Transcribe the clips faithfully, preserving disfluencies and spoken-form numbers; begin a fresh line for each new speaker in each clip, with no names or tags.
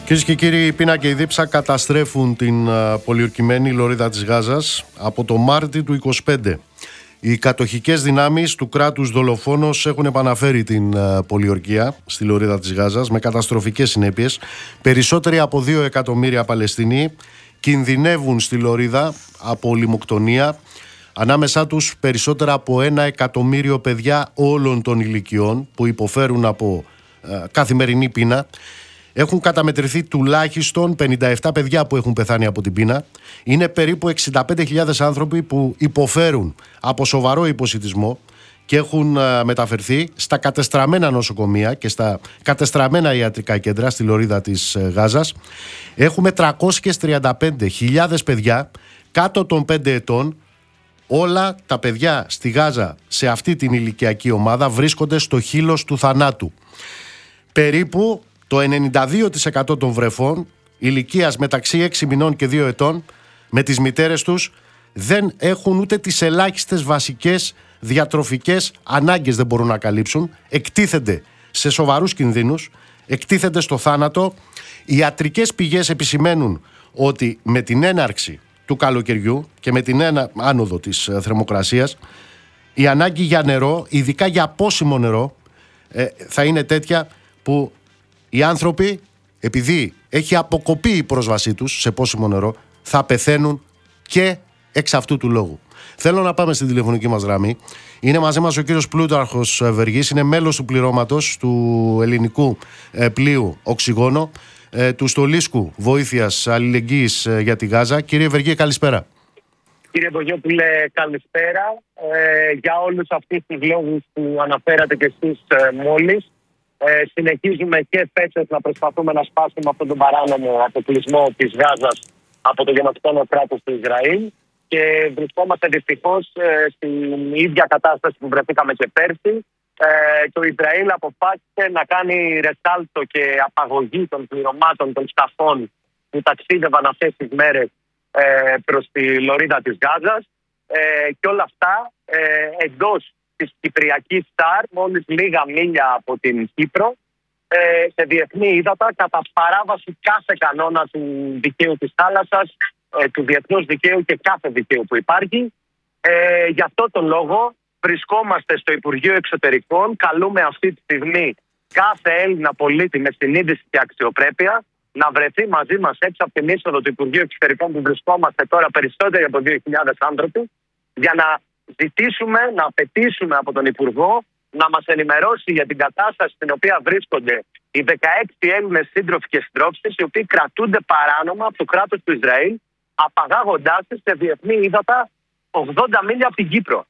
Κυρίες και κύριοι, η πείνα και η δίψα καταστρέφουν την uh, πολιορκημένη λωρίδα της Γάζας από το Μάρτι του είκοσι πέντε. Οι κατοχικές δυνάμεις του κράτους δολοφόνος έχουν επαναφέρει την uh, πολιορκία στη λωρίδα της Γάζας με καταστροφικές συνέπειες. Περισσότεροι από δύο εκατομμύρια Παλαιστινοί κινδυνεύουν στη λωρίδα από λιμοκτονία. Ανάμεσά τους περισσότερα από ένα εκατομμύριο παιδιά όλων των ηλικιών που υποφέρουν από uh, καθημερινή πείνα. Έχουν καταμετρηθεί τουλάχιστον πενήντα επτά παιδιά που έχουν πεθάνει από την πείνα. Είναι περίπου εξήντα πέντε χιλιάδες άνθρωποι που υποφέρουν από σοβαρό υποσιτισμό και έχουν μεταφερθεί στα κατεστραμμένα νοσοκομεία και στα κατεστραμμένα ιατρικά κέντρα στη λωρίδα της Γάζας. Έχουμε τριακόσιες τριάντα πέντε χιλιάδες παιδιά κάτω των πέντε ετών. Όλα τα παιδιά στη Γάζα σε αυτή την ηλικιακή ομάδα βρίσκονται στο χείλος του θανάτου. Περίπου το ενενήντα δύο τοις εκατό των βρεφών ηλικίας μεταξύ έξι μηνών και δύο ετών με τις μητέρες τους δεν έχουν ούτε τις ελάχιστες βασικές διατροφικές ανάγκες, δεν μπορούν να καλύψουν, εκτίθενται σε σοβαρούς κινδύνους, εκτίθενται στο θάνατο. Οι ιατρικές πηγές επισημαίνουν ότι με την έναρξη του καλοκαιριού και με την ένα άνοδο της θερμοκρασίας η ανάγκη για νερό, ειδικά για πόσιμο νερό, θα είναι τέτοια που οι άνθρωποι, επειδή έχει αποκοπεί η πρόσβασή τους σε πόσιμο νερό, θα πεθαίνουν και εξ αυτού του λόγου. Θέλω να πάμε στην τηλεφωνική μας γραμμή. Είναι μαζί μας ο κύριος Πλούταρχος Βεργής, είναι μέλος του πληρώματος του ελληνικού πλοίου Οξυγόνο, του Στολίσκου Βοήθειας Αλληλεγγύης για τη Γάζα. Κύριε Βεργή, καλησπέρα.
Κύριε Μπογιόπουλε, καλησπέρα. Ε, για όλους αυτούς τους λόγους που αναφέρατε και εσείς ε, μόλις, Ε, συνεχίζουμε και φέτος να προσπαθούμε να σπάσουμε αυτόν τον παράνομο αποκλεισμό της Γάζας από το γενοκτόνο κράτος του Ισραήλ και βρισκόμαστε δυστυχώς ε, στην ίδια κατάσταση που βρεθήκαμε και πέρσι. Ε, το Ισραήλ αποφάσισε να κάνει ρεστάλτο και απαγωγή των πληρωμάτων των σκαφών που ταξίδευαν αυτές τις μέρες ε, προς τη λωρίδα της Γάζας ε, και όλα αυτά ε, εντός της Κυπριακής ΣΤΑΡ, μόλις λίγα μίλια από την Κύπρο, ε, σε διεθνή ύδατα, κατά παράβαση κάθε κανόνα του δικαίου της θάλασσας, ε, του διεθνούς δικαίου και κάθε δικαίου που υπάρχει. Ε, γι' αυτό τον λόγο βρισκόμαστε στο Υπουργείο Εξωτερικών. Καλούμε αυτή τη στιγμή κάθε Έλληνα πολίτη με συνείδηση και αξιοπρέπεια να βρεθεί μαζί μας έξω από την είσοδο του Υπουργείου Εξωτερικών, που βρισκόμαστε τώρα περισσότεροι από δύο χιλιάδες άνθρωποι, για να ζητήσουμε, να απαιτήσουμε από τον Υπουργό να μας ενημερώσει για την κατάσταση στην οποία βρίσκονται οι δεκαέξι Έλληνες σύντροφοι και συντρόφισσες, οι οποίοι κρατούνται παράνομα από το κράτος του Ισραήλ, απαγάγοντάς τους σε διεθνή ύδατα ογδόντα μίλια από την Κύπρο.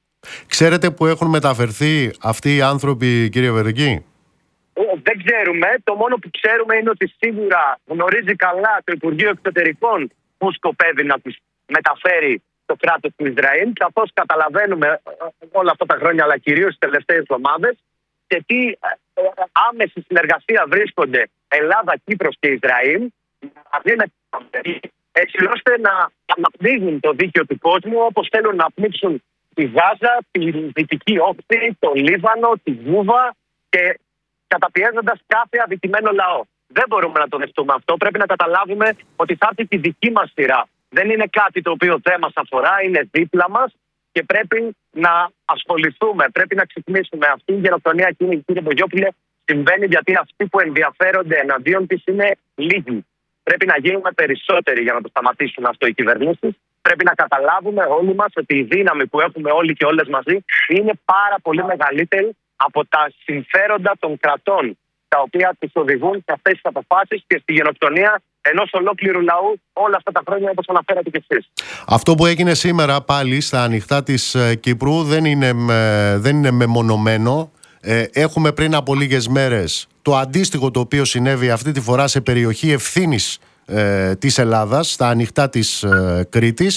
Ξέρετε που έχουν μεταφερθεί αυτοί οι άνθρωποι, κύριε Βεργή?
Ε, δεν ξέρουμε. Το μόνο που ξέρουμε είναι ότι σίγουρα γνωρίζει καλά το Υπουργείο Εξωτερικών που σκοπεύει να τους μεταφέρει το κράτος του Ισραήλ, καθώς καταλαβαίνουμε όλα αυτά τα χρόνια, αλλά κυρίως τις τελευταίες εβδομάδες, σε τι άμεση συνεργασία βρίσκονται Ελλάδα, Κύπρος και Ισραήλ, έτσι ώστε να αναπνίγουν το δίκαιο του κόσμου, όπως θέλουν να πνίξουν τη Γάζα, τη Δυτική Όχθη, το Λίβανο, τη Γούβα, και καταπιέζοντας κάθε αδικημένο λαό. Δεν μπορούμε να το δεχτούμε αυτό. Πρέπει να καταλάβουμε ότι θα έρθει και η δική μας σειρά. Δεν είναι κάτι το οποίο δεν μας αφορά, είναι δίπλα μας και πρέπει να ασχοληθούμε, πρέπει να ξυπνήσουμε. Αυτή η γενοκτονία εκείνη, κύριε Μπογιόπουλε, συμβαίνει γιατί αυτοί που ενδιαφέρονται εναντίον της είναι λίγοι. Πρέπει να γίνουμε περισσότεροι για να το σταματήσουν αυτό οι κυβερνήσεις. Πρέπει να καταλάβουμε όλοι μας ότι η δύναμη που έχουμε όλοι και όλες μαζί είναι πάρα πολύ μεγαλύτερη από τα συμφέροντα των κρατών, τα οποία τους οδηγούν σε αυτές τις αποφάσεις και στη γενοκτονία ενός ολόκληρου λαού όλα αυτά τα χρόνια, όπως αναφέρατε και εσείς.
Αυτό που έγινε σήμερα πάλι στα ανοιχτά της Κύπρου δεν είναι, δεν είναι μεμονωμένο. Ε, έχουμε πριν από λίγες μέρες το αντίστοιχο το οποίο συνέβη αυτή τη φορά σε περιοχή ευθύνης ε, της Ελλάδας, στα ανοιχτά της ε, Κρήτης.